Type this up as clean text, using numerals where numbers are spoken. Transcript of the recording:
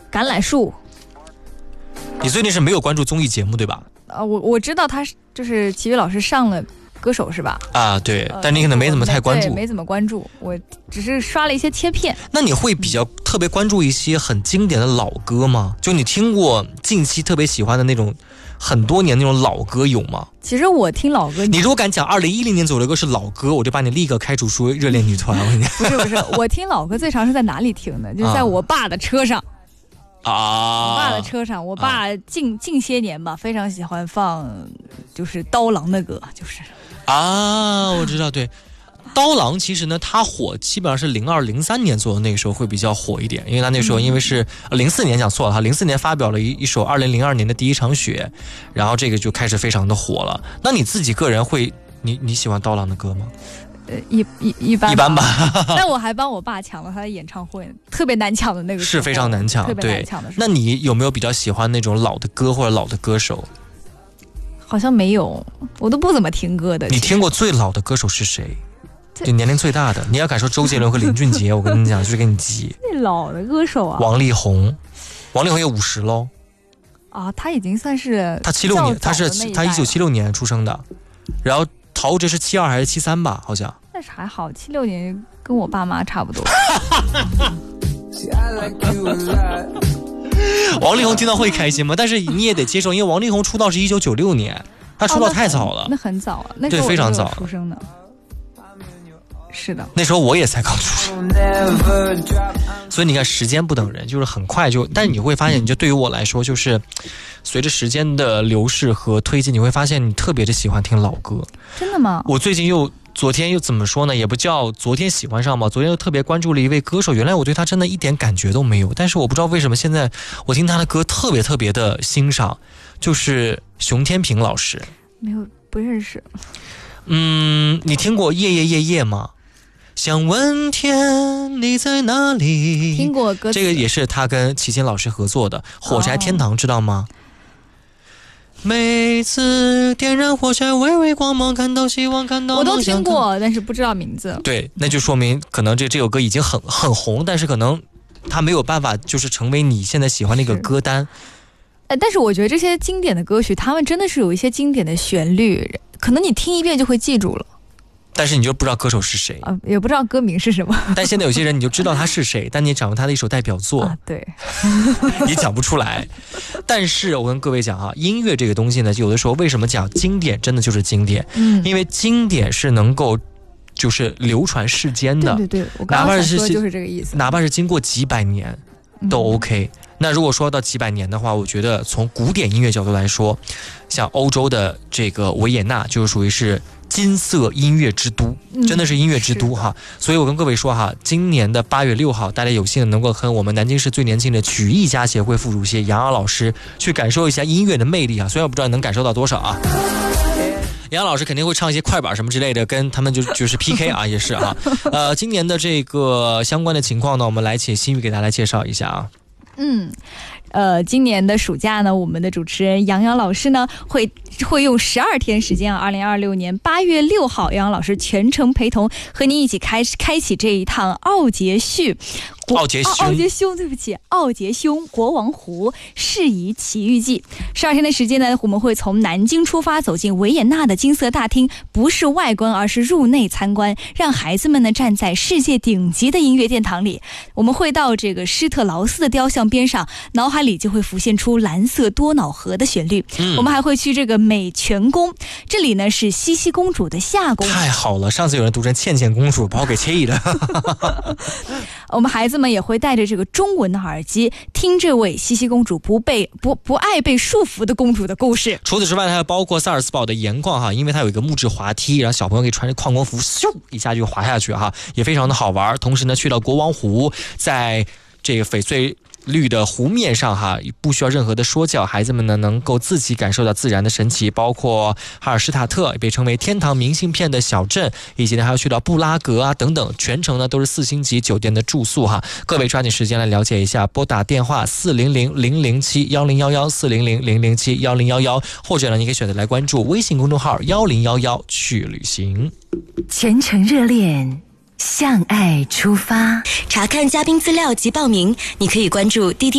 橄榄树。 你最近是没有关注综艺节目对吧？ 我知道他就是齐豫老师上了歌手是吧？ 啊，对，但你可能没怎么太关注。 对，没怎么关注，我只是刷了一些切片。 那你会比较特别关注一些很经典的老歌吗？就你听过近期特别喜欢的那种很多年那种老歌有吗？ 其实我听老歌， 你如果敢讲2010年左右的歌是老歌，我就把你立刻开除出热恋女团。 不是，我听老歌最常是在哪里听的？就是在我爸的车上。我爸的车上，我爸近些年吧，非常喜欢放就是刀郎的歌，就是我知道，对。刀郎其实呢，他火基本上是02、03年左右那个时候会比较火一点，因为他那时候因为是04年讲错了哈，04年发表了一首2002年的第一场雪，然后这个就开始非常的火了。那你自己个人会，你喜欢刀郎的歌吗？ 一般吧。 但我还帮我爸抢了他的演唱会，特别难抢的那个时候， 是非常难抢， 特别难抢的时候。 那你有没有比较喜欢那种老的歌或者老的歌手？ 好像没有，我都不怎么听歌的。 你听过最老的歌手是谁？就年龄最大的，你要敢说周杰伦和林俊杰，我跟你讲，就是给你急。 最老的歌手啊， 王力宏有50喽。 他已经算是他76年，他1976年出生的，然后陶喆是72还是73吧，好像。 但是还好，76年跟我爸妈差不多。 王力宏听到会开心吗？但是你也得接受，因为王力宏出道是1996年，他出道太早了。 那很早啊，那时候对非常早出生的。是的， 那时候我也才刚出生，所以你看时间不等人，就是很快就。但是你会发现，就对于我来说，就是随着时间的流逝和推进，你会发现你特别的喜欢听老歌。 真的吗？ 我昨天又怎么说呢？也不叫昨天喜欢上吧，昨天又特别关注了一位歌手，原来我对他真的一点感觉都没有，但是我不知道为什么现在我听他的歌特别特别的欣赏，就是熊天平老师。 没有，不认识。 你听过夜夜夜夜吗？想问天你在哪里？ 听过歌词， 这个也是他跟齐秦老师合作的《火柴天堂》，知道吗？每次点燃火柴，微微光芒，看到希望，看到我都听过，但是不知道名字。 对，那就说明可能这首歌已经很红，但是可能他没有办法就是成为你现在喜欢那个歌单。 但是我觉得这些经典的歌曲，他们真的是有一些经典的旋律，可能你听一遍就会记住了。 但是你就不知道歌手是谁， 也不知道歌名是什么。 但现在有些人你就知道他是谁，但你掌握他的一首代表作， 对， 你讲不出来。但是我跟各位讲哈，音乐这个东西呢，有的时候为什么讲经典，真的就是经典，因为经典是能够就是流传世间的。 对，我刚刚想说就是这个意思。 哪怕是经过几百年都 OK。那如果说到几百年的话，我觉得从古典音乐角度来说，像欧洲的这个维也纳就是属于是金色音乐之都，真的是音乐之都哈。所以我跟各位说哈，今年的8月6号，大家有幸能够和我们南京市最年轻的曲艺家协会副主席杨洋老师去感受一下音乐的魅力啊。虽然我不知道能感受到多少啊。杨老师肯定会唱一些快板什么之类的，跟他们就是 PK 啊，也是啊。今年的这个相关的情况呢，我们来请新宇给大家来介绍一下啊。 今年的暑假呢，我们的主持人杨洋老师呢会用12天时间啊，2026年8月6号，杨洋老师全程陪同，和您一起开启这一趟奥杰兄国王湖适宜奇遇记。12天的时间呢，我们会从南京出发，走进维也纳的金色大厅，不是外观，而是入内参观，让孩子们呢站在世界顶级的音乐殿堂里。我们会到这个施特劳斯的雕像边上，脑海里就会浮现出蓝色多瑙河的旋律。我们还会去这个美泉宫，这里呢是茜茜公主的夏宫。 太好了，上次有人读成倩倩公主，把我给气了。 我们孩子们也会带着这个中文的耳机，听这位茜茜公主不爱被束缚的公主的故事。 除此之外，还有包括萨尔茨堡的盐矿哈，因为它有一个木质滑梯，然后小朋友可以穿着矿工服，咻一下就滑下去哈，也非常的好玩。同时呢，去到国王湖，在这个翡翠绿的湖面上哈，不需要任何的说教，孩子们呢能够自己感受到自然的神奇，包括哈尔施塔特，被称为天堂明信片的小镇，以及呢还要去到布拉格啊等等，全程呢都是4星级酒店的住宿哈。各位抓紧时间来了解一下，拨打电话400-007-1011，400-007-1011，或者呢你可以选择来关注微信公众号1011去旅行。 全程热恋，向爱出发。 查看嘉宾资料及报名，你可以关注滴滴